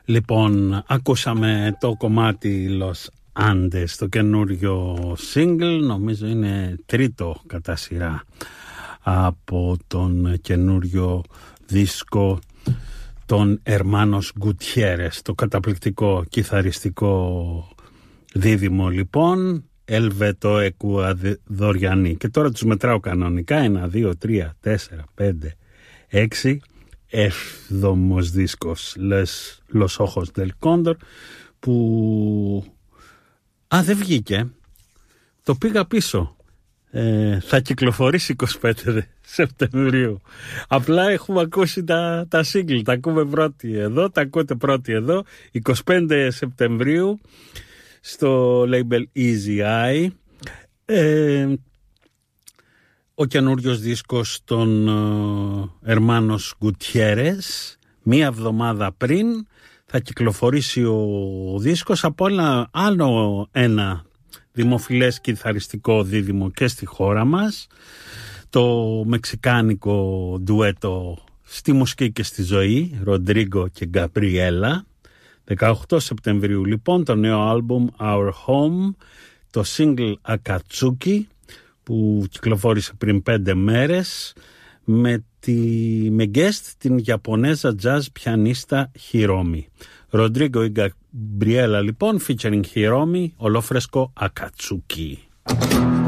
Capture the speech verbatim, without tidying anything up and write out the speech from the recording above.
Λοιπόν, ακούσαμε το κομμάτι Los Andes, το καινούριο single, νομίζω είναι τρίτο κατά σειρά από τον καινούριο δίσκο των Hermanos Gutierrez, το καταπληκτικό κιθαριστικό δίδυμο λοιπόν, Ελβετο Εκουαδοριανή. Και τώρα τους μετράω κανονικά, ένα, δύο, τρία, τέσσερα, πέντε, έξι, έβδομος δίσκος, Los Ojos del Cóndor, που α, δεν βγήκε, το πήγα πίσω. Ε, θα κυκλοφορήσει είκοσι πέντε Σεπτεμβρίου. Απλά έχουμε ακούσει τα, τα single, τα ακούμε πρώτη εδώ, τα ακούτε πρώτη εδώ, είκοσι πέντε Σεπτεμβρίου στο label Easy Eye. Ε, ο καινούριος δίσκος των uh, Hermanos Gutierrez. Μία εβδομάδα πριν θα κυκλοφορήσει ο δίσκος από ένα άλλο ένα δημοφιλές κιθαριστικό δίδυμο και στη χώρα μας, το μεξικάνικο ντουέτο στη μουσική και στη ζωή, Ροντρίγκο και Γκαμπριέλα. δεκαοκτώ Σεπτεμβρίου λοιπόν το νέο άλμπουμ Our Home, το single Akatsuki που κυκλοφόρησε πριν πέντε μέρες με, τη, με guest την Ιαπωνέζα jazz πιανίστα Hiromi. Ροντρίγκο ή Γκαμπριέλα λοιπόν featuring Hiromi, ολόφρεσκο Akatsuki.